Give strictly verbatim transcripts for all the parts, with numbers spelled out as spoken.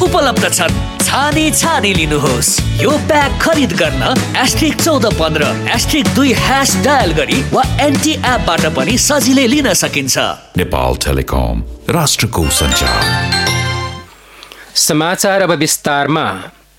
उपलब्ध छन्। छानी छानी लिनुहोस्। यो प्याक खरिद गर्न एस्ट्रिक चौध पन्ध्र एस्ट्रिक दुई ह्यास डायल गरी वा एनटी एपबाट पनि सजिलै लिन सकिन्छ। नेपाल टेलिकम, राष्ट्रको सञ्चार। समाचार अब विस्तारमा।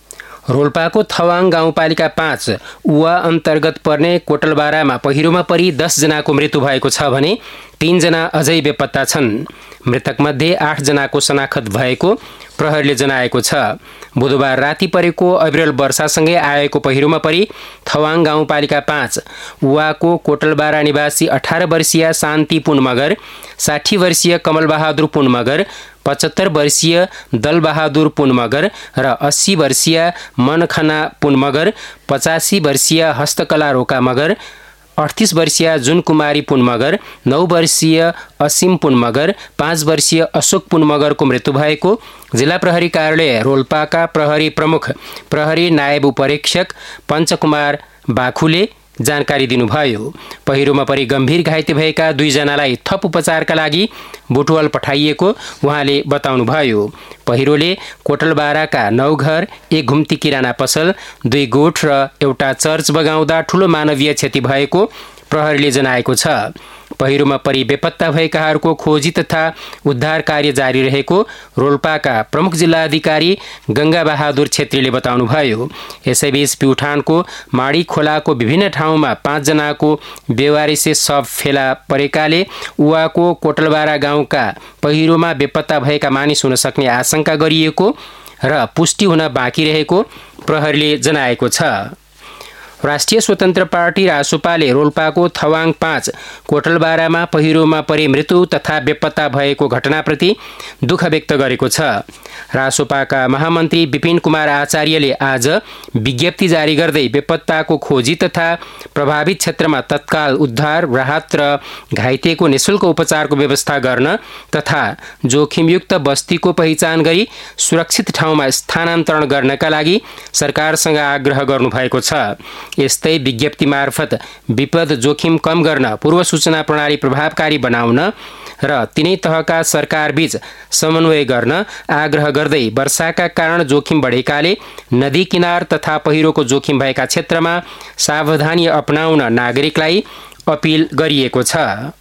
रोल्पाको थवाङ गाउँपालिका पाँच उवा अन्तर्गत पर्ने कोटलबारामा पहिरोमा परि दस जनाको मृत्यु भएको छ भने तीन जना अझै बेपत्ता छन्। मृतकमध्ये आठ जनाको शनाखत भएको प्रहरीले जनाएको छ। बुधबार राति परेको अविरल वर्षासँगै आएको पहिरोमा परि थवाङ गाउँपालिका पाँच उवाको कोटलबारा निवासी अठार वर्षीय शान्ति पुन मगर, साठी वर्षीय कमलबहादुर पुन मगर, पचहत्तर वर्षीय दलबहादुर पुन मगर र अस्सी वर्षीय मनखना पुन मगर, पचासी वर्षीय हस्तकला रोका मगर, अडतिस वर्षीय जुन कुमारी पुन मगर, नौ वर्षीय असीम पुन मगर, पाँच वर्षीय अशोक पुन मगरको मृत्यु भएको जिल्ला प्रहरी कार्यालय रोल्पाका प्रहरी प्रमुख प्रहरी नायब उपरीक्षक पञ्चकुमार बाखुले जानकारी दिनुभयो। पहिरोमा परि गम्भीर घाइते भएका दुईजनालाई थप उपचारका लागि बुटवल पठाइएको उहाँले बताउनुभयो। पहिरोले कोटलबाराका नौ घर, एक घुम्ती किराना पसल, दुई गोठ र एउटा चर्च बगाउँदा ठूलो मानवीय क्षति भएको प्रहरीले जनाएको छ। पहिरोमा परि बेपत्ता भएकाहरूको खोजी तथा उद्धार कार्य जारी रहेको रोल्पाका प्रमुख जिल्ला अधिकारी गंगा बहादुर छेत्रीले बताउनुभयो। यसैबीच प्युठानको माडी खोलाको विभिन्न ठाउँमा पाँच जनाको बेवारिसे शव फेला परेकाले उवाको कोटलबारा गाउँका पहिरोमा बेपत्ता भएका मानिस हुन सक्ने आशंका गरिएको र पुष्टि हुन बाँकी रहेको प्रहरीले जनाएको छ। राष्ट्रिय स्वतन्त्र पार्टी रासोपाले रोल्पाको थवाङ पाँच कोटलबारामा पहिरोमा परि मृत्यु तथा बेपत्ता भएको घटनाप्रति दुःख व्यक्त गरेको छ। रासोपाका महामन्त्री विपिन कुमार आचार्यले आज विज्ञप्ति जारी गर्दै बेपत्ताको खोजी तथा प्रभावित क्षेत्रमा तत्काल उद्धार, राहत र घाइतेको निशुल्क उपचारको व्यवस्था गर्न तथा जोखिमयुक्त बस्तीको पहिचान गरी सुरक्षित ठाउँमा स्थानान्तरण गर्नका लागि सरकारसँग आग्रह गर्नुभएको छ। यस्तै विज्ञप्ति मार्फत विपद जोखिम कम गर्न, पूर्व सूचना प्रणाली प्रभावकारी बनाउन र तिनै तहका सरकारबीच समन्वय गर्न आग्रह गर्दै वर्षाका कारण जोखिम बढेकाले नदी किनार तथा पहिरोको जोखिम भएका क्षेत्रमा सावधानी अपनाउन नागरिकलाई अपील गरिएको छ।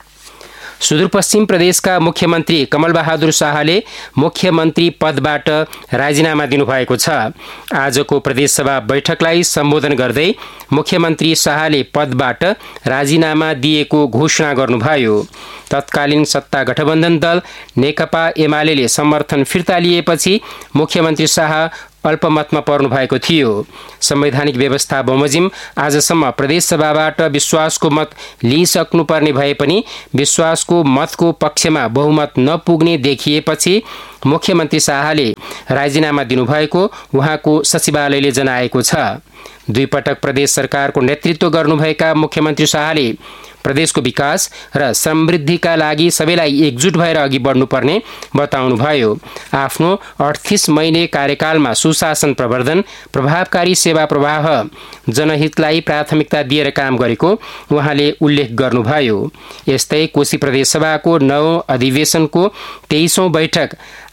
सुदूरपश्चिम प्रदेशका मुख्यमन्त्री कमलबहादुर शाहले मुख्यमन्त्री पदबाट राजीनामा दिनुभएको छ। आजको प्रदेशसभा बैठकलाई सम्बोधन गर्दै मुख्यमन्त्री शाहले पदबाट राजीनामा दिएको घोषणा गर्नुभयो। तत्कालीन सत्ता गठबन्धन दल नेकपा एमाले समर्थन फिर्ता लिएपछि मुख्यमन्त्री शाह अल्पमतमा पर्नु भएको थियो। संवैधानिक व्यवस्था बमोजिम आजसम्म प्रदेशसभाबाट विश्वासको मत लिइसक्नुपर्ने भए पनि विश्वासको मतको पक्षमा बहुमत नपुग्ने देखिएपछि मुख्यमन्त्री शाहले राजीनामा दिनुभएको उहाँको सचिवालयले जनाएको छ। दुई पटक प्रदेश सरकारको नेतृत्व गर्नुभएका मुख्यमन्त्री शाहले प्रदेशको विकास र समृद्धिका लागि सबैलाई एकजुट भएर अघि बढ्नुपर्ने बताउनुभयो। आफ्नो अडतिस महिने कार्यकालमा सुशासन प्रवर्धन, प्रभावकारी सेवा प्रवाह, जनहितलाई प्राथमिकता दिएर काम गरेको उहाँले उल्लेख गर्नुभयो। यस्तै कोशी प्रदेशसभाको नौ अधिवेशनको तेइसौं बैठक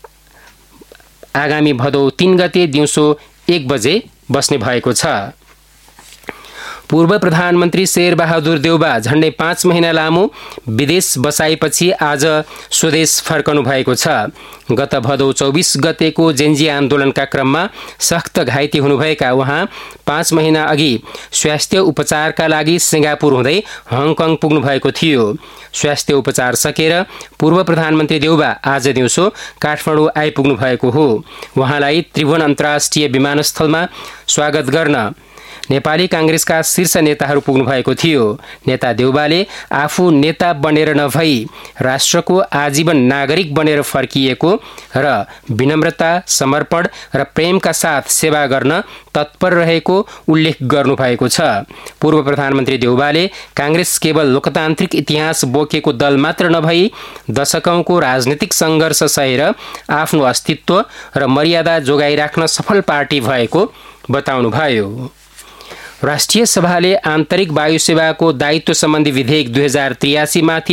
आगामी भदौ तीन गते दिउँसो एक बजे बस्ने भएको छ। पूर्व प्रधानमन्त्री शेरबहादुर देउबा झण्डै पाँच महिना लामो विदेश बसाएपछि आज स्वदेश फर्कनु भएको छ। गत भदौ चौबिस गतेको जेन्जी आन्दोलनका क्रममा सख्त घाइते हुनुभएका उहाँ पाँच महिना अघि स्वास्थ्य उपचारका लागि सिङ्गापुर हुँदै हङकङ पुग्नु भएको थियो। स्वास्थ्य उपचार सकेर पूर्व प्रधानमन्त्री देउबा आज दिउँसो काठमाडौँ आइपुग्नु भएको हो। उहाँलाई त्रिभुवन अन्तर्राष्ट्रिय विमानस्थलमा स्वागत गर्न नेपाली कांग्रेसका शीर्ष नेताहरू पुग्नु भएको थियो। नेता देउबाले आफू नेता बनेर नभई राष्ट्रको आजीवन नागरिक बनेर फर्किएको र विनम्रता, समर्पण र प्रेमका साथ सेवा गर्न तत्पर रहेको उल्लेख गर्नु भएको छ। पूर्व प्रधानमन्त्री देउबाले कांग्रेस केवल लोकतान्त्रिक इतिहास बोकेको दल मात्र नभई दशकौंको राजनीतिक सङ्घर्ष सहेर आफ्नो अस्तित्व र मर्यादा जोगाइराख्न सफल पार्टी भएको बताउनुभयो। राष्ट्रिय सभाले आन्तरिक वायु सेवाको दायित्व सम्बन्धी विधेयक दुई हजार त्रियासी माथि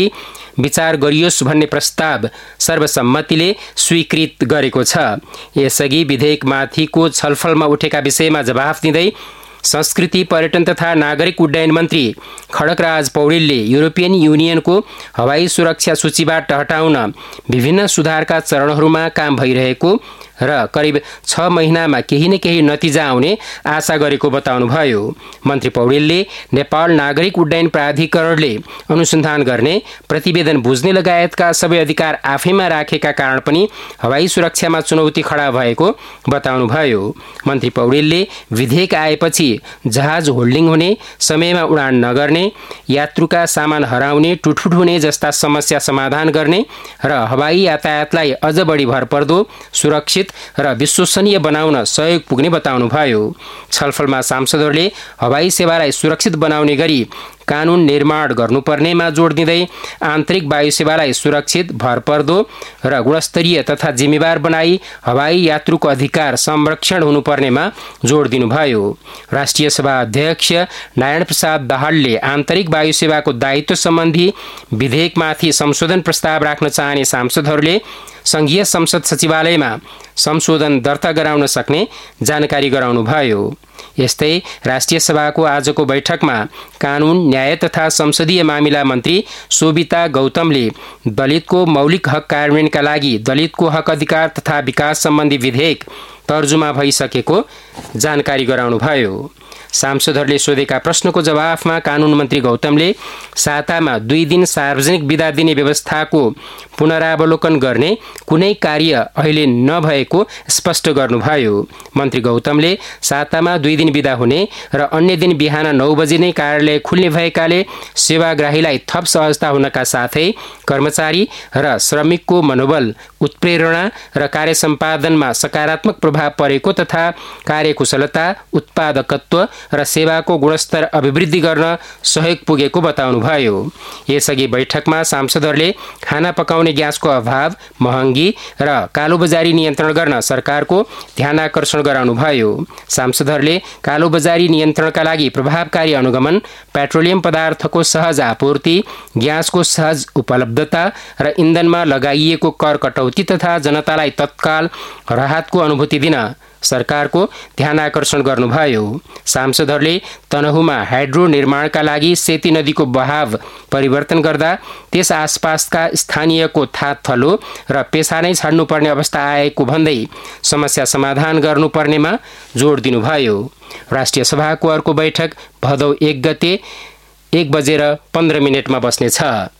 विचार गरियोस् भन्ने प्रस्ताव सर्वसम्मतिले स्वीकृत गरेको छ। यसअघि विधेयकमाथिको छलफलमा उठेका विषयमा जवाफ दिँदै संस्कृति, पर्यटन तथा नागरिक उड्डयन मन्त्री खड्गराज पौडेलले युरोपियन युनियनको हवाई सुरक्षा सूचीबाट हटाउन विभिन्न सुधारका चरणहरूमा काम भइरहेको र करिब छ महिनामा केही न केही नतिजा आउने आशा गरेको बताउनुभयो। मन्त्री पौडेलले नेपाल नागरिक उड्डयन प्राधिकरणले अनुसन्धान गर्ने, प्रतिवेदन बुझ्ने लगायतका सबै अधिकार आफैमा राखेका कारण पनि हवाई सुरक्षामा चुनौती खडा भएको बताउनुभयो। मन्त्री पौडेलले विधेयक आएपछि जहाज होल्डिङ हुने, समयमा उडान नगर्ने, यात्रुका सामान हराउने, टुटफुट हुने जस्ता समस्या समाधान गर्ने र हवाई यातायातलाई अझ बढी भरपर्दो, सुरक्षित र विश्वसनीय बनाउन सहयोग पुग्ने बताउनुभयो। छलफलमा सांसदहरूले हवाई सेवालाई सुरक्षित बनाउने गरी कानून निर्माण गर्नुपर्नेमा जोड दिँदै आन्तरिक वायु सेवालाई सुरक्षित, भरपर्दो र गुणस्तरीय तथा जिम्मेवार बनाई हवाई यात्रुको अधिकार संरक्षण हुनुपर्नेमा जोड दिनुभयो। राष्ट्रिय सभा अध्यक्ष नारायण प्रसाद दाहालले आन्तरिक वायु सेवाको दायित्व सम्बन्धी विधेयकमाथि संशोधन प्रस्ताव राख्न चाहने सांसदहरूले संघीय संसद सचिवालयमा संशोधन दर्ता गराउन सक्ने जानकारी गराउनुभयो। यस्तै राष्ट्रिय सभाको आजको बैठकमा कानून, न्याय तथा संसदीय मामिला मन्त्री शोभिता गौतमले दलितको मौलिक हक कार्यान्वयनका लागि दलितको हक अधिकार तथा विकास सम्बन्धी विधेयक तर्जुमा भइसकेको जानकारी गराउनुभयो। सांसदहरूले सोधेका प्रश्नको जवाफमा कानून मन्त्री गौतमले सातामा दुई दिन सार्वजनिक बिदा दिने व्यवस्थाको पुनरावलोकन गर्ने कुनै कार्य अहिले नभएको स्पष्ट गर्नुभयो। मन्त्री गौतमले सातामा दुई दिन बिदा हुने र अन्य दिन बिहान नौ बजे नै कार्यालय खुल्ने भएकाले सेवाग्राहीलाई थप सहजता हुनका साथै कर्मचारी र श्रमिकको मनोबल, उत्प्रेरणा र कार्य सम्पादनमा सकारात्मक प्रभाव परेको तथा कार्यकुशलता, उत्पादकत्व र सेवाको गुणस्तर अभिवृद्धि गर्न सहयोग पुगेको बताउनुभयो। यसअघि बैठकमा सांसदहरूले खाना पकाउने ग्यासको अभाव, महँगी र कालोबजारी नियन्त्रण गर्न सरकारको ध्यानाकर्षण गराउनुभयो। सांसदहरूले कालोबजारी नियन्त्रणका लागि प्रभावकारी अनुगमन, पेट्रोलियम पदार्थको सहज आपूर्ति, ग्यासको सहज उपलब्धता र इन्धनमा लगाइएको कर कटौती तथा जनतालाई तत्काल राहतको अनुभूति दिन सरकारको ध्यानाकर्षण गर्नुभयो। सांसदहरूले तनहुमा हाइड्रो निर्माणका लागि सेती नदीको बहाव परिवर्तन गर्दा त्यस आसपासका स्थानीयको थात थलो र पेसा नै छाड्नुपर्ने अवस्था आएको भन्दै समस्या समाधान गर्नुपर्नेमा जोड दिनुभयो। राष्ट्रिय सभाको अर्को बैठक भदौ एक गते एक बजेर पन्ध्र मिनटमा बस्नेछ।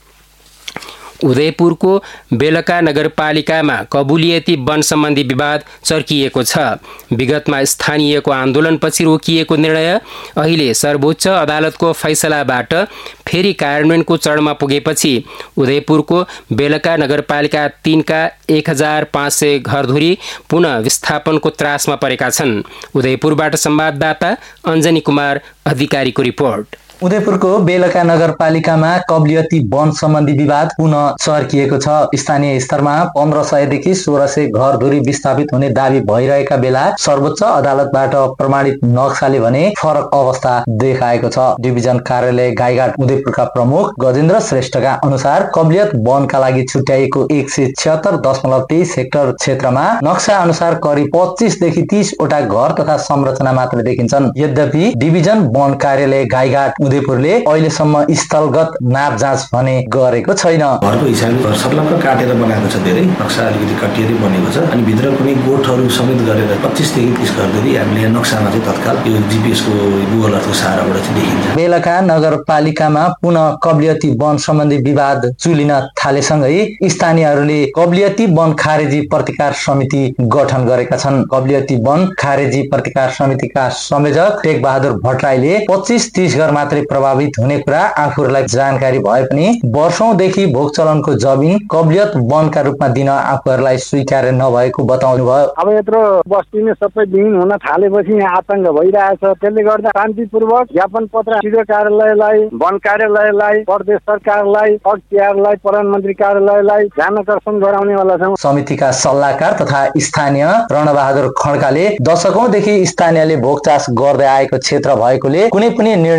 उदयपुरको बेलका नगरपालिकामा कबुलियती वन सम्बन्धी विवाद चर्किएको छ। विगतमा स्थानीयको आन्दोलनपछि रोकिएको निर्णय अहिले सर्वोच्च अदालतको फैसलाबाट फेरि कार्यान्वयनको चरणमा पुगेपछि उदयपुरको बेलका नगरपालिका तीनका एक हजार पाँच सय घरधुरी पुनः विस्थापनको त्रासमा परेका छन्। उदयपुरबाट संवाददाता अञ्जनी कुमार अधिकारीको रिपोर्ट। उदयपुरको बेलका नगरपालिकामा कबलियती वन सम्बन्धी विवाद पुनः चर्किएको छ। स्थानीय स्तरमा पन्ध्र सयदेखि सोह्र सय घरधुरी विस्थापित हुने दावी भइरहेका बेला सर्वोच्च अदालतबाट प्रमाणित नक्साले भने फरक अवस्था देखाएको छ। डिभिजन कार्यालय गाईघाट उदयपुरका प्रमुख गजेन्द्र श्रेष्ठका अनुसार कबलियत वनका लागि छुट्याइएको एक सय छिहत्तर दशमलव तेइस हेक्टर क्षेत्रमा नक्सा अनुसार करिब पच्चीसदेखि तीसवटा घर तथा संरचना मात्र देखिन्छन्। यद्यपि डिभिजन वन कार्यालय गाईघाट उदयपुरले अहिलेसम्म स्थलगत नाप जाँच भने गरेको छैन। घरको हिसाबले सर्लक्क काटेर बनाएको छ, धेरै नक्सा अलिकति कटिएर बनेको छ अनि भित्र कुनै गोठहरू समेत गरेर पच्चीस देखि तीस घरधुरी हामीले नक्सामा चाहिँ तत्काल यो जिपिएसको गुगल अर्थको सहाराबाट चाहिँ देखिन्छ। बेलका नगरपालिकामा पुनः कबलियती वन सम्बन्धी विवाद चुलिन थालेसँगै स्थानीयहरूले कबलियती वन खारेजी प्रतिकार समिति गठन गरेका छन्। कबलियती वन खारेजी प्रतिकार समितिका संयोजक टेक बहादुर भट्टराईले पच्चीस तीस घर मात्रै प्रभावित हुने कुरा आफूहरूलाई जानकारी भए पनि वर्षौंदेखि भोग चलनको जमिन कबलियत वनका रूपमा दिन आफूहरूलाई स्वीकार्य नभएको बताउनु भयो। अब यत्रो बस्तीमा सबै विहीन हुन थालेपछि यहाँ आतंक भइरहेछ। त्यसले गर्दा शान्तिपूर्वक ज्ञापन पत्र सिधो कार्यालयलाई, वन कार्यालयलाई, प्रदेश सरकारलाई, अख्तियारलाई, प्रधानमन्त्री कार्यालयलाई ध्यानाकर्षण गराउनेवाला छौँ। समितिका सल्लाहकार तथा स्थानीय रणबहादुर खड्काले दशकौंदेखि स्थानीयले भोगचास गर्दै आएको क्षेत्र भएकोले कुनै पनि निर्णय अघि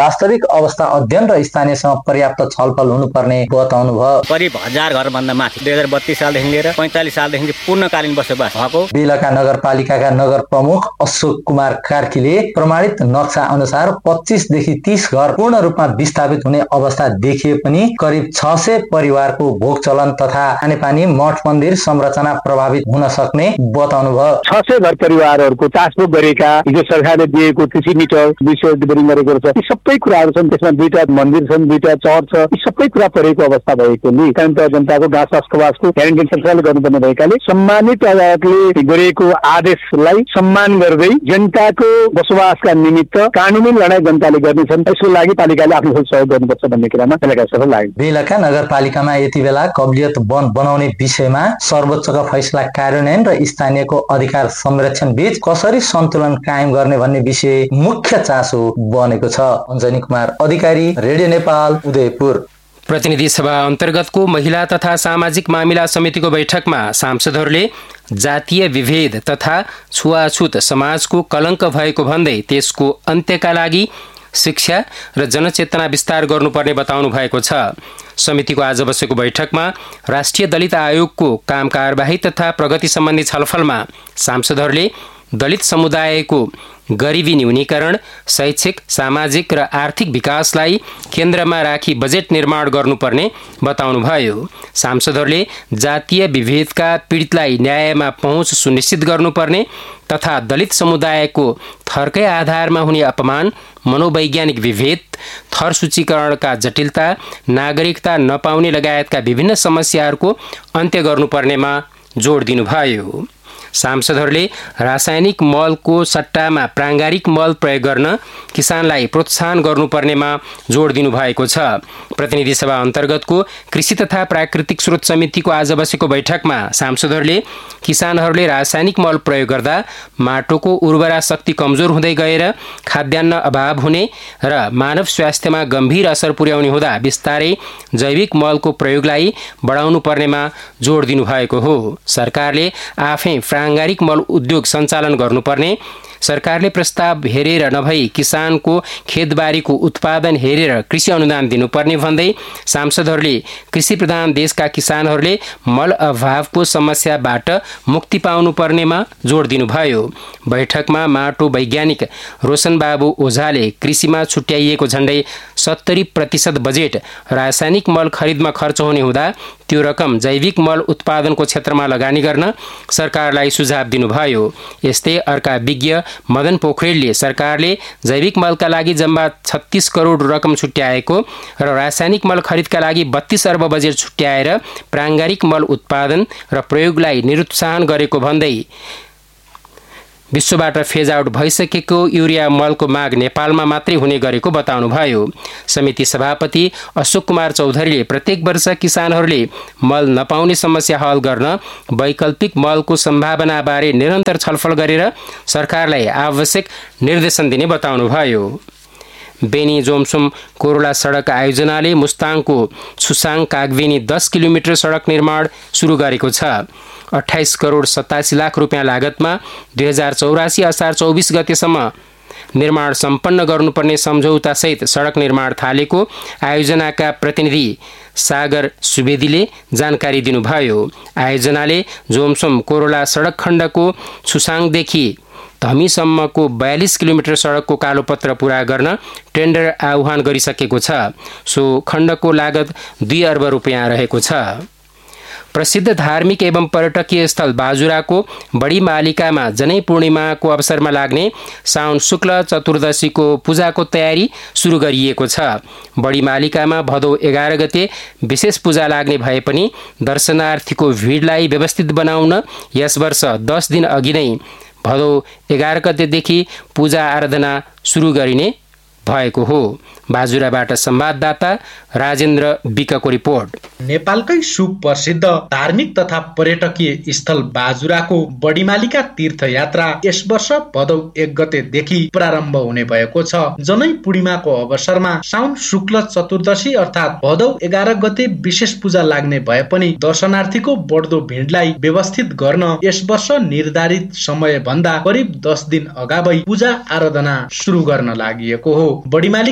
वास्तविक अवस्था अध्ययन र स्थानीयसँग पर्याप्त छलफल हुनुपर्ने बताउनु भयो। करिब हजार घर भन्दा माथि दुई हजार बत्तीस सालदेखि लिएर पैंतालीस सालदेखि पूर्णकालीन बसोबास भएको। बेलका नगरपालिकाका नगर प्रमुख अशोक कुमार कार्कीले प्रमाणित नक्सा अनुसार पच्चीस देखि तीस घर पूर्ण रूपमा विस्थापित हुने अवस्था देखिए पनि करिब छ सय परिवारको भोग चलन तथा खानेपानी मठ मन्दिर संरचना प्रभावित हुन सक्ने बताउनु भयो। छ सय घर परिवारहरूको चासो गरेका हिजो सरकारले दिएको कृषि मिटर दुई सय बोरिङ गरेको छ। यी सबै कुराहरू छन्, त्यसमा दुईटा मन्दिर छन्, दुईटा चर्च छ, यी सबै कुरा परेको अवस्था भएकोले कानुन जनताको गाँस बसोबासको ग्यारेन्टी सरकारले गर्नुपर्ने भएकाले सम्मानित अदालतले गरेको आदेशलाई सम्मान गर्दै जनताको बसोबासका निमित्त कानुनी लडाई जनताले गर्नेछन्। यसको लागि पालिकाले आफ्नो सहयोग गर्नुपर्छ भन्ने कुरामा बेलका सफल लाग्यो। बेलका नगरपालिकामा यति बेला कब्लियत वन बनाउने विषयमा सर्वोच्चको फैसला कार्यान्वयन र स्थानीयको अधिकार संरक्षण बीच कसरी सन्तुलन कायम गर्ने भन्ने विषय मुख्य चासो बनेको छ। अञ्जनी कुमार अधिकारी, रेडियो नेपाल, उदयपुर। प्रतिनिधि सभा अन्तर्गतको महिला तथा सामाजिक मामिला समितिको बैठकमा सांसदहरूले जातीय विभेद तथा छुवाछुत समाजको कलङ्क भएको भन्दै त्यसको अन्त्यका लागि शिक्षा र जनचेतना विस्तार गर्नुपर्ने बताउनु भएको छ। समितिको आज बसेको बैठकमा राष्ट्रिय दलित आयोगको काम कारबाही तथा प्रगति सम्बन्धी छलफलमा सांसदहरूले दलित समुदायको गरिबी न्यूनीकरण, शैक्षिक, सामाजिक र आर्थिक विकासलाई केन्द्रमा राखी बजेट निर्माण गर्नुपर्ने बताउनुभयो। सांसदहरूले जातीय विभेदका पीडितलाई न्यायमा पहुँच सुनिश्चित गर्नुपर्ने तथा दलित समुदायको थरकै आधारमा हुने अपमान, मनोवैज्ञानिक विभेद, थर सूचीकरणका जटिलता, नागरिकता नपाउने लगायतका विभिन्न समस्याहरूको अन्त्य गर्नुपर्नेमा जोड दिनुभयो। सांसदहरूले रासायनिक मलको सट्टामा प्राङ्गारिक मल प्रयोग गर्न किसानलाई प्रोत्साहन गर्नुपर्नेमा जोड दिनुभएको छ। प्रतिनिधि सभा अन्तर्गतको कृषि तथा प्राकृतिक स्रोत समितिको आज बसेको बैठकमा सांसदहरूले किसानहरूले रासायनिक मल प्रयोग गर्दा माटोको उर्वरा शक्ति कमजोर हुँदै गएर खाद्यान्न अभाव हुने र मानव स्वास्थ्यमा गम्भीर असर पुर्याउने हुँदा बिस्तारै जैविक मलको प्रयोगलाई बढाउनु पर्नेमा जोड दिनुभएको हो। सरकारले आफै प्राङ्गारिक मल उद्योग सञ्चालन गर्नुपर्ने, सरकारले प्रस्ताव हेरेर नभई किसानको खेतबारीको उत्पादन हेरेर कृषि अनुदान दिनुपर्ने भन्दै सांसदहरूले कृषि प्रधान देशका किसानहरूले मल अभावको समस्याबाट मुक्ति पाउनुपर्नेमा जोड दिनुभयो। बैठकमा माटो वैज्ञानिक रोशनबाबु ओझाले कृषिमा छुट्याइएको झण्डै सत्तरी प्रतिशत बजेट रासायनिक मल खरिदमा खर्च हुने हुँदा त्यो रकम जैविक मल उत्पादनको क्षेत्रमा लगानी गर्न सरकारलाई सुझाव दिनुभयो। यस्तै अर्का विज्ञ मदन पोखरेलले सरकारले जैविक मलका लागि जम्मा छत्तीस करोड रकम छुट्याएको र रासायनिक मल खरिदका लागि बत्तीस अर्ब बजेट छुट्याएर प्राङ्गारिक मल उत्पादन र प्रयोगलाई निरुत्साहन गरेको भन्दै विश्वबाट फेज आउट भइसकेको युरिया मलको माग नेपालमा मात्रै हुने गरेको बताउनुभयो। समिति सभापति अशोक कुमार चौधरीले प्रत्येक वर्ष किसानहरूले मल नपाउने समस्या हल गर्न वैकल्पिक मलको सम्भावनाबारे निरन्तर छलफल गरेर सरकारलाई आवश्यक निर्देशन दिने बताउनुभयो। बेनी जोमसुम कोरोला सडक आयोजनाले मुस्ताङको छुसाङ कागबेनी दस किलोमिटर सडक निर्माण सुरु गरेको छ। अठाइस करोड सतासी लाख रुपियाँ लागतमा दुई हजार चौरासी असार चौबिस गतेसम्म निर्माण सम्पन्न गर्नुपर्ने सम्झौतासहित सडक निर्माण थालेको आयोजनाका प्रतिनिधि सागर सुवेदीले जानकारी दिनुभयो। आयोजनाले जोमसोम कोरोला सडक खण्डको छुसाङदेखि धमीसम्मको बयालिस किलोमिटर सडकको कालोपत्र पूरा गर्न टेन्डर आह्वान गरिसकेको छ। सो खण्डको लागत दुई अर्ब रुपियाँ रहेको छ। प्रसिद्ध धार्मिक एवं पर्यटकीय स्थल बाजुराको बडी मालिकामा जनै पूर्णिमाको अवसरमा लाग्ने साउन शुक्ल चतुर्दशीको पूजाको तयारी सुरु गरिएको छ। बडी मालिकामा भदौ एघार गते विशेष पूजा लाग्ने भए पनि दर्शनार्थीको भिडलाई व्यवस्थित बनाउन यस वर्ष दस दिन अघि नै भदौ एघार गतेदेखि पूजा आराधना सुरु गरिने भएको हो। बाजुराबाट संवाददाता राजेन्द्र विकको रिपोर्ट। नेपालकै सुप्रसिद्ध धार्मिक तथा पर्यटकीय स्थल बाजुराको बडीमालिका तीर्थयात्रा यस वर्ष भदौ एक गतेदेखि प्रारम्भ हुने भएको छ। जनै पूर्णिमाको अवसरमा साउन शुक्ल चतुर्दशी अर्थात् भदौ एघार गते विशेष पूजा लाग्ने भए पनि दर्शनार्थीको बढ्दो भिडलाई व्यवस्थित गर्न यस वर्ष निर्धारित समय भन्दा करिब दस दिन अगावै पूजा आराधना सुरु गर्न लागि हो। बडीमालिका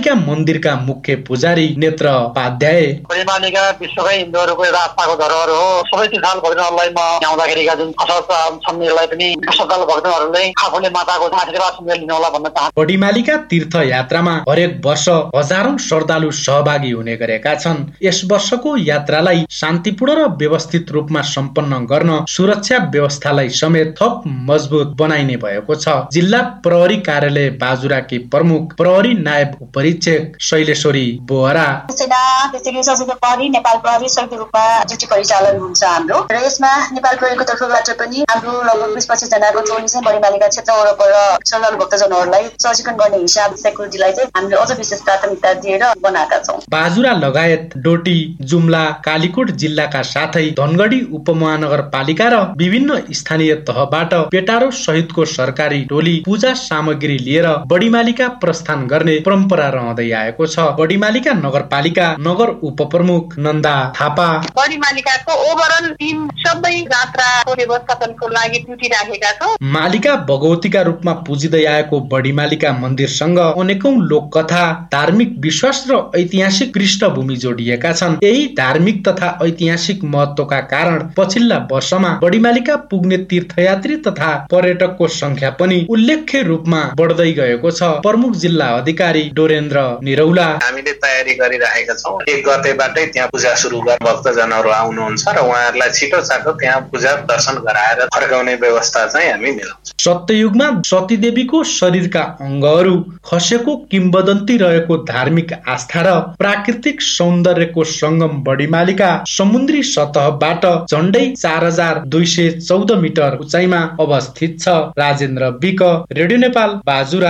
मन्दिरका मुख्य पुजारी नेत्र उपाध्याय। बडिमालिका विश्वकै हिन्दूहरूको एउटा आस्थाको धरोहर हो। सबै तीर्थाल भक्तहरूलाई म आउँदाखेरिका जुन असरता छन्नेलाई पनि श्रद्धालु भक्तहरूले आफूले माताको आशीर्वाद सुनेर लिनु होला भन्न चाहन्छु। बडिमालिका तीर्थ यात्रामा हरेक वर्ष हजारौं श्रद्धालु सहभागी हुने गरेका छन्। यस वर्षको यात्रालाई शान्तिपूर्ण र व्यवस्थित रूपमा सम्पन्न गर्न सुरक्षा व्यवस्थालाई समेत थप मजबुत बनाइने भएको छ। जिल्ला प्रहरी कार्यालय बाजुराकी प्रमुख प्रहरी नायब उपरीक्षक शैलेश्वरी बोहरा। सेना त्यसैगरी सशस्त्र प्रहरी नेपाल प्रहरी संयुक्त रूपमा ड्युटी परिचालन हुन्छ हाम्रो र यसमा नेपाल प्रहरीको तर्फबाट पनि हाम्रो लगभग बीस पच्चीस जनाको टोली चाहिँ बडिमालिका क्षेत्र वरपर श्रद्धालु भक्तजनहरूलाई सचेतन गर्ने हिसाब सेक्युरिटीलाई चाहिँ हामीले अझ विशेष प्राथमिकता दिएर बनाएका छौँ। बाजुरा लगायत डोटी, जुम्ला, कालीकोट जिल्लाका साथै धनगढी उपमहानगरपालिका र विभिन्न स्थानीय तहबाट पेटारो सहितको सरकारी टोली पूजा सामग्री लिएर बडिमालिका प्रस्थान गर्ने परम्परा रहँदै आएको छ। बडिमालिका नगरपालिका नगर उपप्रमुख नन्दा थापा। बडिमालिकाको ओभरअल टिम सबै यात्राको व्यवस्थापनको लागि ड्युटी राखेका छौँ। मालिका भगवतीका रूपमा पूजिँदै आएको बडिमालिका मन्दिरसँग अनेकौं लोककथा, धार्मिक विश्वास र ऐतिहासिक पृष्ठभूमि जोडिएका छन्। यही धार्मिक तथा ऐतिहासिक महत्वका कारण पछिल्ला वर्षमा बडिमालिका पुग्ने तीर्थयात्री तथा पर्यटकको संख्या पनि उल्लेख्य रूपमा बढ्दै गएको छ। प्रमुख जिल्ला अधिकारी डोरेन्द्र निरौला। हामीले तयारी गरिरहेका छौँ। एक गतेबाटै त्यहाँ पूजा सुरु गर्न भक्तजनहरू आउनुहुन्छ र उहाँहरूलाई छिटो चाटो त्यहाँ पूजा दर्शन गराएर फर्काउने व्यवस्था चाहिँ हामी मिलाउँछौँ। सत्ययुगमा सतीदेवीको शरीरका अङ्गहरू खसेको किम्बदन्ती रहेको धार्मिक आस्था र प्राकृतिक सौन्दर्यको संगम बडिमालिका समुद्री सतहबाट झण्डै चार हजार दुई सय चौध मिटर उचाइमा अवस्थित छ। Rajendra week, radio Nepal, Bajura.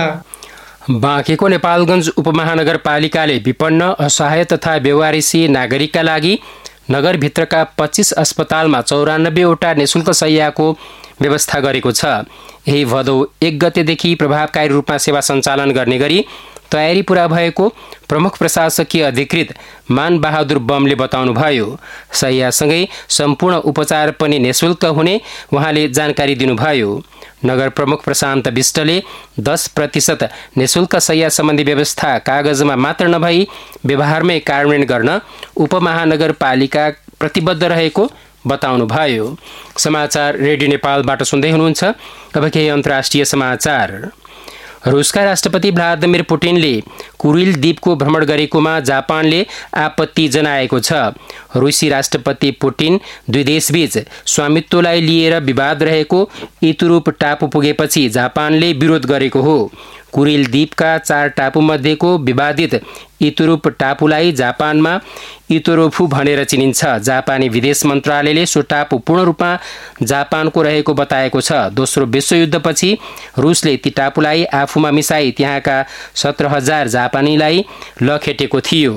बाँकेको नेपालगञ्ज उपमहानगरपालिकाले विपन्न, असहाय तथा बेवारिसी नागरिकका लागि नगरभित्रका पच्चीस अस्पतालमा चौरानब्बेवटा निशुल्क शय्याको व्यवस्था गरेको छ। यही भदौ एक गतेदेखि प्रभावकारी रूपमा सेवा सञ्चालन गर्ने गरी तयारी पूरा भएको प्रमुख प्रशासकीय अधिकृत मान बहादुर बमले बताउनुभयो। शय्यासँगै सम्पूर्ण उपचार पनि निशुल्क हुने उहाँले जानकारी दिनुभयो। नगर प्रमुख प्रशान्त विष्टले दस प्रतिशत निशुल्क शय्या सम्बन्धी व्यवस्था कागजमा मात्र नभई व्यवहारमै कार्यान्वयन गर्न उपमहानगरपालिका प्रतिबद्ध रहेको बताउनुभयो। समाचार रेडियो नेपालबाट सुन्दै हुनुहुन्छ। अब केही अन्तर्राष्ट्रिय समाचार। रुसका राष्ट्रपति भ्लादिमिर पुटिनले कुरिल द्वीपको भ्रमण गरेकोमा जापानले आपत्ति जनाएको छ। रुसी राष्ट्रपति पुटिन दुई देशबीच स्वामित्वलाई लिएर विवाद रहेको इतुरुप टापु पुगेपछि जापानले विरोध गरेको हो। कुरिल द्वीपका चार टापुमध्येको विवादित इतुरुप टापुलाई जापानमा इतोरोफु भनेर चिनिन्छ। जापानी विदेश मन्त्रालयले सो टापु पूर्ण रूपमा जापानको रहेको बताएको छ। दोस्रो विश्वयुद्धपछि रुसले ती टापुलाई आफूमा मिसाई त्यहाँका सत्र हजार जापानीलाई लखेटेको थियो।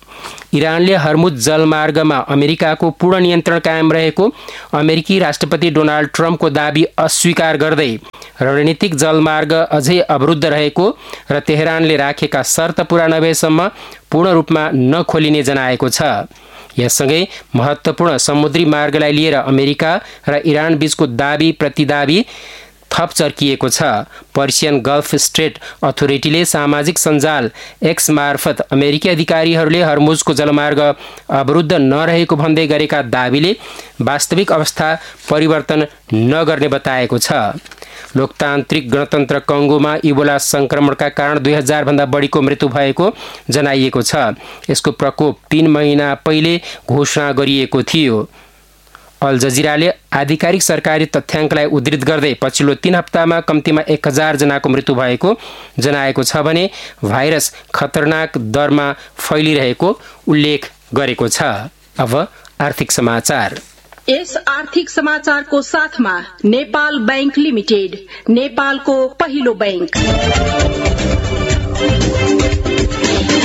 इरानले हर्मुज जलमार्गमा अमेरिकाको पूर्ण नियन्त्रण कायम रहेको अमेरिकी राष्ट्रपति डोनाल्ड ट्रम्पको दाबी अस्वीकार गर्दै रणनीतिक जलमार्ग अझै अवरुद्ध रहेको र तेहरानले राखेका शर्त पूरा नभएसम्म पूर्ण रूपमा नखोलिने जनाएको छ। यससँगै महत्त्वपूर्ण समुद्री मार्गलाई लिएर अमेरिका र इरान बीचको दाबी प्रतिदाबी थप चर्किएको छ। पर्सियन गल्फ स्ट्रेट अथोरिटीले सामाजिक सञ्जाल एक्स मार्फत अमेरिकी अधिकारीहरूले हर्मुजको जलमार्ग अवरुद्ध नरहेको भन्दै गरेका दाबीले वास्तविक अवस्था परिवर्तन नगर्ने बताएको छ। लोकतान्त्रिक गणतन्त्र कङ्गोमा इबोला संक्रमणका कारण दुई हजार भन्दा बढीको मृत्यु भएको जनाइएको छ। यसको प्रकोप तीन महिना पहिले घोषणा गरिएको थियो। अल जजिराले आधिकारिक सरकारी तथ्याङ्कलाई उद्धृत गर्दै पछिल्लो तीन हप्तामा कम्तीमा एक हजार जनाको मृत्यु भएको जनाएको छ भने भाइरस खतरनाक दरमा फैलिरहेको उल्लेख गरेको छ। अब आर्थिक समाचार। यस आर्थिक समाचारको साथमा नेपाल बैंक लिमिटेड, नेपालको पहिलो बैंक।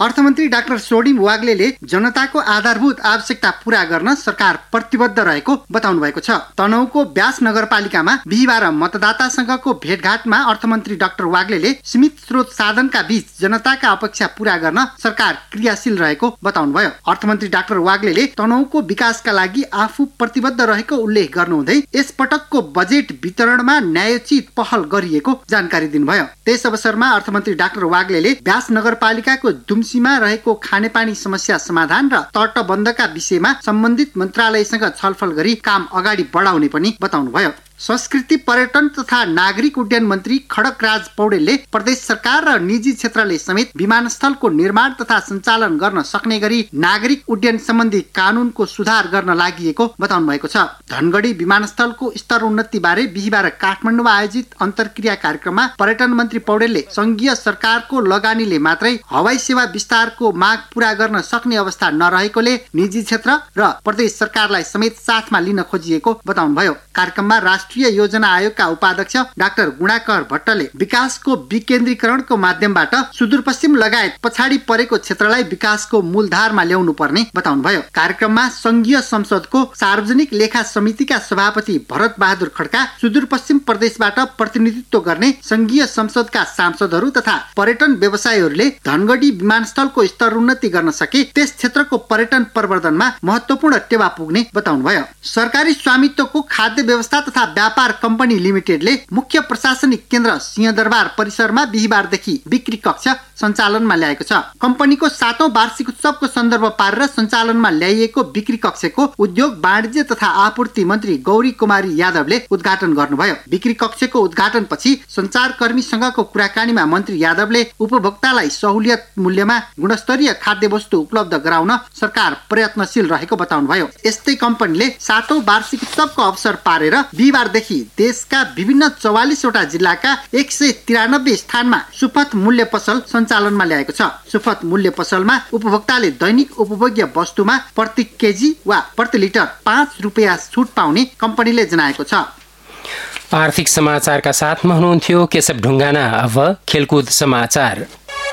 अर्थमन्त्री डाक्टर सोडिम वाग्लेले जनताको आधारभूत आवश्यकता पूरा गर्न सरकार प्रतिबद्ध रहेको बताउनु भएको छ। तनहुँको ब्यास नगरपालिकामा बिहिबार मतदातासँगको भेटघाटमा अर्थमन्त्री डाक्टर वाग्लेले सीमित स्रोत साधनका बीच जनताका अपेक्षा पूरा गर्न सरकार क्रियाशील रहेको बताउनुभयो। अर्थमन्त्री डाक्टर वाग्लेले तनहुँको विकासका लागि आफू प्रतिबद्ध रहेको उल्लेख गर्नुहुँदै यस पटकको बजेट वितरणमा न्यायोचित पहल गरिएको जानकारी दिनुभयो। त्यस अवसरमा अर्थमन्त्री डाक्टर वाग्लेले ब्यास नगरपालिकाको दुम्सीमा रहेको खानेपानी समस्या समाधान र तटबन्धका विषयमा सम्बन्धित मन्त्रालयसँग छलफल गरी काम अगाडि बढाउने पनि बताउनुभयो। संस्कृति पर्यटन तथा नागरिक उड्डयन मन्त्री खड्गराज पौडेलले प्रदेश सरकार र निजी क्षेत्रले समेत विमानस्थलको निर्माण तथा सञ्चालन गर्न सक्ने गरी नागरिक उड्डयन सम्बन्धी कानूनको सुधार गर्न लागि बताउनु भएको छ। धनगढी विमानस्थलको स्तर उन्नति बारे बिहिबार काठमाडौँमा आयोजित अन्तर्क्रिया कार्यक्रममा पर्यटन मन्त्री पौडेलले संघीय सरकारको लगानीले मात्रै हवाई सेवा विस्तारको माग पूरा गर्न सक्ने अवस्था नरहेकोले निजी क्षेत्र र प्रदेश सरकारलाई समेत साथमा लिन खोजिएको बताउनुभयो। कार्यक्रममा राष्ट्रिय योजना आयोगका उपाध्यक्ष डाक्टर गुणाकर भट्टले विकासको विकेन्द्रीकरणको माध्यमबाट सुदूरपश्चिम लगायत पछाडि परेको क्षेत्रलाई विकासको मूलधारमा ल्याउनु पर्ने बताउनुभयो। कार्यक्रममा संघीय संसदको सार्वजनिक लेखा समितिका सभापति भरत बहादुर खड्का, सुदूरपश्चिम प्रदेशबाट प्रतिनिधित्व गर्ने संघीय संसदका सांसदहरू तथा पर्यटन व्यवसायीहरूले धनगढी विमानस्थलको स्तर उन्नति गर्न सके त्यस क्षेत्रको पर्यटन प्रवर्धनमा महत्वपूर्ण टेवा पुग्ने बताउनुभयो। सरकारी स्वामित्वको खाद्य व्यवस्था तथा व्यापार कम्पनी लिमिटेडले मुख्य प्रशासनिक केन्द्र सिंहदरबार परिसरमा बिहिबारदेखि बिक्री कक्ष सञ्चालनमा ल्याएको छ। कम्पनीको सातौं वार्षिक उत्सवको सन्दर्भ पारेर सञ्चालनमा ल्याइएको बिक्री कक्षको उद्योग वाणिज्य तथा आपूर्ति मन्त्री गौरी कुमारी यादवले उद्घाटन गर्नुभयो। बिक्री कक्षको उद्घाटनपछि सञ्चारकर्मीसँगको कुराकानीमा मन्त्री यादवले उपभोक्तालाई सहुलियत मूल्यमा गुणस्तरीय खाद्य वस्तु उपलब्ध गराउन सरकार प्रयत्नशील रहेको बताउनुभयो। यस्तै कम्पनीले सातौं वार्षिक उत्सवको अवसर पारेर बिहिबारदेखि देशका विभिन्न चौवालिसवटा जिल्लाका एक सय तिरानब्बे स्थानमा सुपथ मूल्य पसल सञ्चालनमा ल्याएको छ। सुपथ मूल्य पसलमा उपभोक्ताले दैनिक उपभोग्य वस्तुमा प्रति केजी वा प्रति लिटर पाँच रुपियाँ छुट पाउने कम्पनीले जनाएको छ। आर्थिक समाचारका साथमा हुनुहुन्थ्यो केशव ढुङ्गाना। अब खेलकुद समाचार।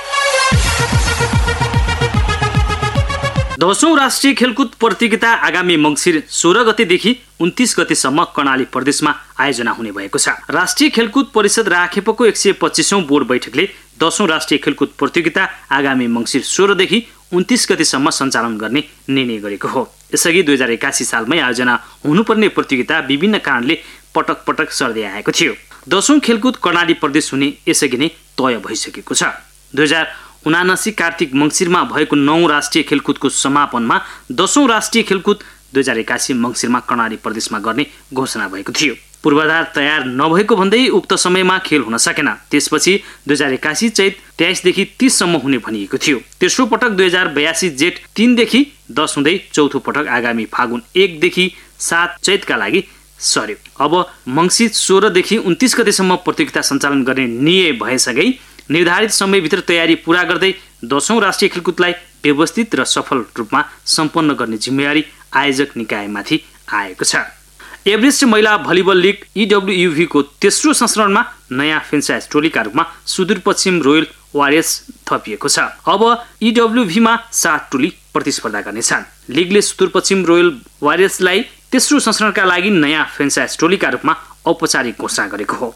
दशौं राष्ट्रिय खेलकुद प्रतियोगिता आगामी मङ्सिर सोह्र गतेदेखि उन्तीस गतेसम्म कर्णाली प्रदेशमा आयोजना हुने भएको छ। राष्ट्रिय खेलकुद परिषद राखेपको एक सय पच्चिसौं बोर्ड बैठकले दशौं राष्ट्रिय खेलकुद प्रतियोगिता आगामी मङ्सिर सोह्रदेखि उन्तीस गतेसम्म सञ्चालन गर्ने निर्णय गरेको हो। यसअघि दुई हजार एकासी सालमै आयोजना हुनुपर्ने प्रतियोगिता विभिन्न कारणले पटक पटक सर्दै आएको थियो। दशौं खेलकुद कर्णाली प्रदेश हुने यसअघि नै तय भइसकेको छ। दुई हजार उनासी कार्तिक मङ्सिरमा भएको नौ राष्ट्रिय खेलकुदको समापनमा दशौं राष्ट्रिय खेलकुद दुई हजार एकासी मङ्सिरमा कर्णाली प्रदेशमा गर्ने घोषणा भएको थियो। पूर्वाधार तयार नभएको भन्दै उक्त समयमा खेल हुन सकेन। त्यसपछि दुई हजार एकासी चैत तेइसदेखि तीससम्म हुने भनिएको थियो। तेस्रो पटक दुई हजार बयासी जेठ तीनदेखि दस हुँदै चौथो पटक आगामी फागुन एकदेखि सात चैतका लागि सर्यो। अब मङ्सिर सोह्रदेखि उन्तीस गतेसम्म प्रतियोगिता सञ्चालन गर्ने नियम भएसँगै निर्धारित समयभित्र तयारी पूरा गर्दै दशौं राष्ट्रिय खेलकुदलाई व्यवस्थित र सफल रूपमा सम्पन्न गर्ने जिम्मेवारी आयोजक निकायमाथि आएको छ। एभरेस्ट महिला भलिबल लिग इडब्ल्युयुभी को तेस्रो संस्करणमा नयाँ फ्रेन्चाइज टोलीका रूपमा सुदूरपश्चिम रोयल वारियर्स थपिएको छ। अब इडब्ल्युभीमा सात टोली प्रतिस्पर्धा गर्नेछन्। लिगले सुदूरपश्चिम रोयल वारियर्सलाई तेस्रो संस्करणका लागि नयाँ फ्रेन्चाइज टोलीका रूपमा औपचारिक घोषणा गरेको हो।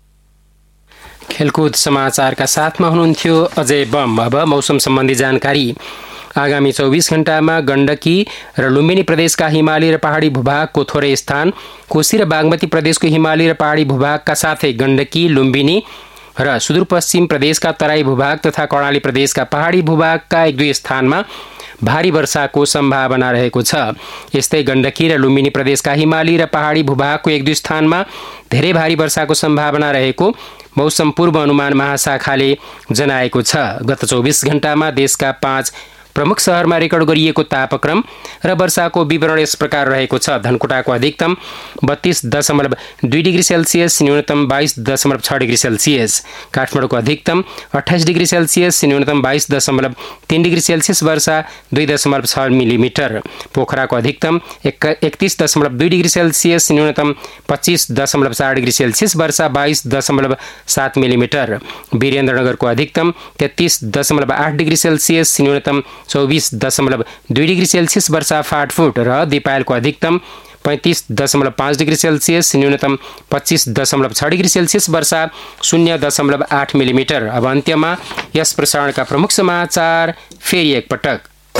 खेलकुद समाचारका साथमा हुनुहुन्थ्यो अजय बम। अब मौसम सम्बन्धी जानकारी। आगामी चौबिस घण्टामा गण्डकी र लुम्बिनी प्रदेशका हिमाली र पहाडी भूभागको थोरै स्थान, कोशी र बागमती प्रदेशको हिमाली र पहाडी भूभागका साथै गण्डकी, लुम्बिनी र सुदूरपश्चिम प्रदेशका तराई भूभाग तथा कर्णाली प्रदेशका पहाडी भूभागका एक दुई स्थानमा भारी वर्षाको सम्भावना रहेको छ। यस्तै गण्डकी र लुम्बिनी प्रदेशका हिमाली र पहाडी भूभागको एक दुई स्थानमा धेरै भारी वर्षाको सम्भावना रहेको मौसम पूर्व अनुमान महाशाखाले जनाएको छ। गत चौबिस घण्टामा देशका पाँच प्रमुख शहरमा रेकर्ड गरिएको तापक्रम र वर्षाको विवरण यस प्रकार रहेको छ। धनकुटाको अधिकतम बत्तीस दशमलव दुई डिग्री सेल्सियस, न्यूनतम बाइस दशमलव छ डिग्री सेल्सियस। काठमाडौँको अधिकतम अठाइस डिग्री सेल्सियस, न्यूनतम बाइस दशमलव तीन डिग्री सेल्सियस, वर्षा दुई दशमलव छ मिलिमिटर। पोखराको अधिकतम एकतीस दशमलव दुई डिग्री सेल्सियस, न्यूनतम पच्चीस दशमलव चार डिग्री सेल्सियस, वर्षा बाइस दशमलव सात मिलिमिटर। वीरेन्द्रनगरको अधिकतम तेत्तीस दशमलव आठ डिग्री सेल्सियस, न्यूनतम चौबीस दशमलव दुई डिग्री सेल्सियस, वर्षा फाटफुट। र दिपायलको अधिकतम पैंतीस दशमलव पाँच डिग्री सेल्सियस, न्यूनतम पच्चीस दशमलव छ डिग्री सेल्सियस, वर्षा शून्य दशमलव आठ मिलिमिटर। अब अन्त्यमा यस प्रसारणका प्रमुख समाचार फेरि एकपटक।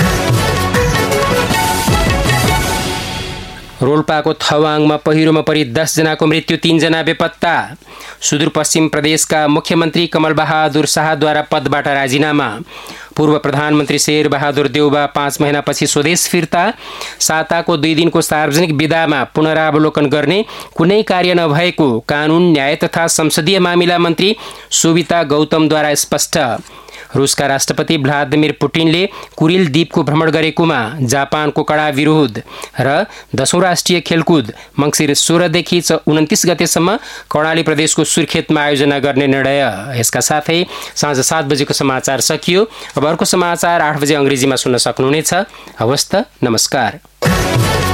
रोल्पाको थवाङमा पहिरोमा परि दस जनाको मृत्यु, तीन जना बेपत्ता। सुदूरपश्चिम प्रदेशका मुख्यमन्त्री कमल बहादुर शाहद्वारा पदबाट राजीनामा। पूर्व प्रधानमन्त्री शेर बहादुर देउबा पाँच महिनापछि स्वदेश फिर्ता। साताको दुई दिनको सार्वजनिक विदामा पुनरावलोकन गर्ने कुनै कार्य नभएको कानुन, न्याय तथा संसदीय मामिला मन्त्री सुविता गौतमद्वारा स्पष्ट। रुसका राष्ट्रपति भ्लादिमिर पुटिनले कुरिल द्वीपको भ्रमण गरेकोमा जापानको कडा विरोध। र दशौं राष्ट्रिय खेलकुद मङ्सिर सोह्रदेखि उन्तिस गतेसम्म कर्णाली प्रदेशको सुर्खेतमा आयोजना गर्ने निर्णय। यसका साथै साँझ सात बजेको समाचार सकियो। अब अर्को समाचार आठ बजे अङ्ग्रेजीमा सुन्न सक्नुहुनेछ। हवस् त, नमस्कार।